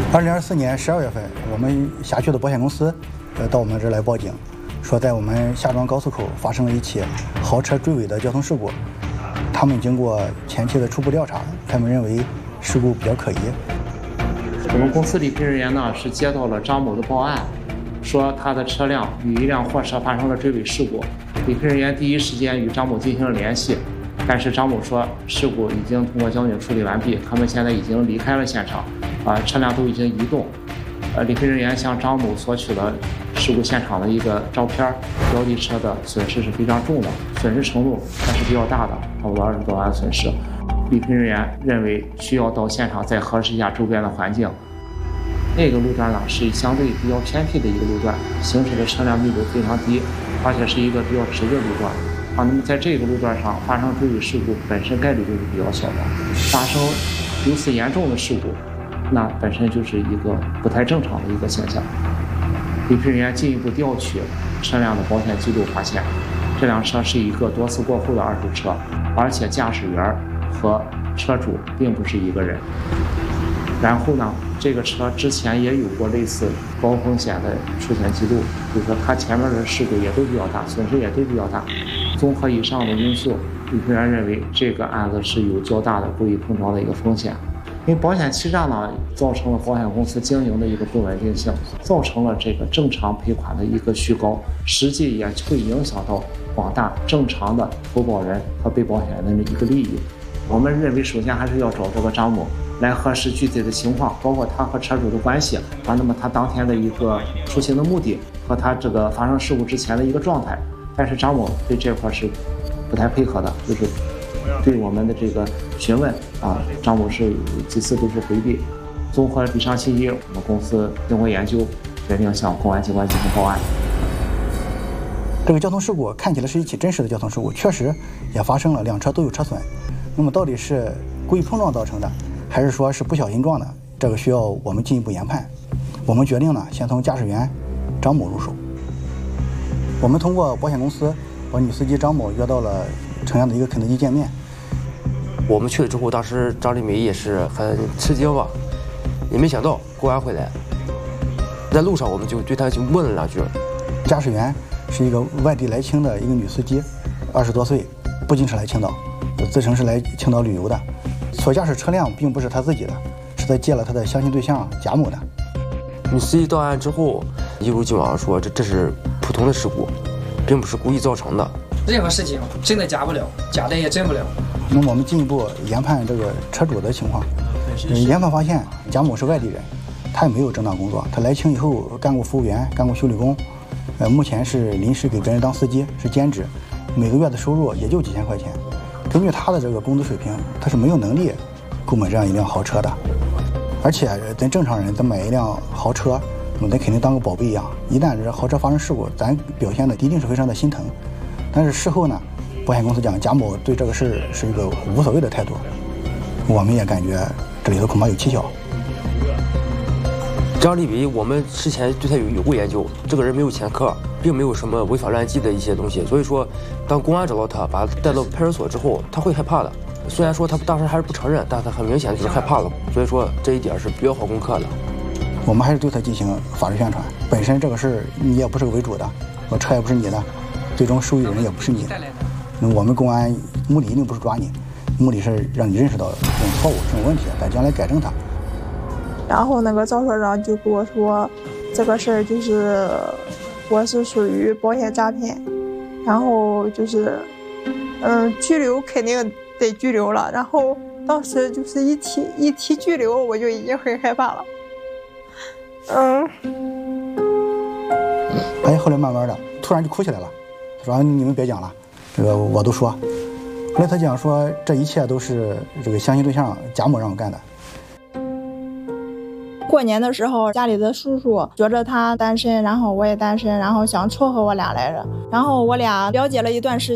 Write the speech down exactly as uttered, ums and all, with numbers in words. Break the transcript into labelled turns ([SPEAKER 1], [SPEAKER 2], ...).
[SPEAKER 1] 二零二四年十二月份，我们辖区的保险公司，呃，到我们这儿来报警，说在我们夏庄高速口发生了一起豪车追尾的交通事故。他们经过前期的初步调查，他们认为事故比较可疑。
[SPEAKER 2] 我们公司理赔人员呢是接到了张某的报案，说他的车辆与一辆货车发生了追尾事故。理赔人员第一时间与张某进行了联系，但是张某说事故已经通过交警处理完毕，他们现在已经离开了现场，啊，车辆都已经移动。呃，理赔人员向张某索取了事故现场的一个照片，标的车的损失是非常重的，损失程度还是比较大的，差不多二十多万损失。理赔人员认为需要到现场再核实一下周边的环境。那个路段呢是相对比较偏僻的一个路段，行驶的车辆密度非常低，而且是一个比较直的路段。啊，那么在这个路段上发生追尾事故，本身概率就是比较小的。发生如此严重的事故，那本身就是一个不太正常的一个现象。理赔人员进一步调取车辆的保险记录，发现这辆车是一个多次过户的二手车，而且驾驶员和车主并不是一个人。然后呢，这个车之前也有过类似高风险的出险记录，就是说它前面的事故也都比较大，损失也都比较大。综合以上的因素，理赔员认为这个案子是有较大的故意碰撞的一个风险。因为保险欺诈呢，造成了保险公司经营的一个不稳定性，造成了这个正常赔款的一个虚高，实际也会影响到广大正常的投保人和被保险人的一个利益。我们认为，首先还是要找这个张某来核实具体的情况，包括他和车主的关系啊，那么他当天的一个出行的目的和他这个发生事故之前的一个状态。但是张某对这块是不太配合的，就是对我们的这个询问啊，张某是几次都是回避。综合以上信息，我们公司经过研究，决定向公安机关进行报案。
[SPEAKER 1] 这个交通事故看起来是一起真实的交通事故，确实也发生了，两车都有车损。那么到底是故意碰撞造成的，还是说是不小心撞的？这个需要我们进一步研判。我们决定呢，先从驾驶员张某入手。我们通过保险公司把女司机张某约到了城阳的一个肯德基见面。
[SPEAKER 3] 我们去了之后，当时张丽梅也是很吃惊吧，也没想到公安会来。在路上我们就对她就问了两句。
[SPEAKER 1] 驾驶员是一个外地来青的一个女司机，二十多岁，不仅是来青岛，自称是来青岛旅游的。所驾驶车辆并不是她自己的，是在借了她的相亲对象贾某的。
[SPEAKER 3] 女司机到案之后，一如既往说这这是普通的事故，并不是故意造成的。
[SPEAKER 4] 任何事情真的假不了，假的也真不了。
[SPEAKER 1] 那么我们进一步研判这个车主的情况。研判发现，贾某是外地人，他也没有正当工作，他来青以后干过服务员，干过修理工，呃，目前是临时给别人当司机，是兼职，每个月的收入也就几千块钱。根据他的这个工资水平，他是没有能力购买这样一辆豪车的。而且咱正常人，咱买一辆豪车，那么咱肯定当个宝贝一样。一旦这豪车发生事故，咱表现的一定是非常的心疼。但是事后呢，保险公司讲贾某对这个事是一个无所谓的态度，我们也感觉这里头恐怕有蹊跷。
[SPEAKER 3] 张丽梅，我们之前对他有有过研究，这个人没有前科，并没有什么违法乱纪的一些东西，所以说，当公安找到他，把他带到派出所之后，他会害怕的。虽然说他当时还是不承认，但他很明显就是害怕了，所以说这一点是比较好攻克的。
[SPEAKER 1] 我们还是对他进行法律宣传。本身这个事儿你也不是个为主的，我车也不是你的，最终受益人也不是你。我们公安目的一定不是抓你，目的是让你认识到这种错误、这种问题，咱将来改正它。
[SPEAKER 5] 然后那个赵所长就跟我说，这个事儿就是我是属于保险诈骗，然后就是嗯拘留肯定得拘留了。然后当时就是一提一提拘留，我就已经很害怕了。嗯，
[SPEAKER 1] 哎，后来慢慢的，突然就哭起来了。他说：“你们别讲了，这个我都说。”后来他讲说，这一切都是这个相亲对象贾某让我干的。
[SPEAKER 5] 过年的时候，家里的叔叔觉着他单身，然后我也单身，然后想撮合我俩来着。然后我俩了解了一段时间。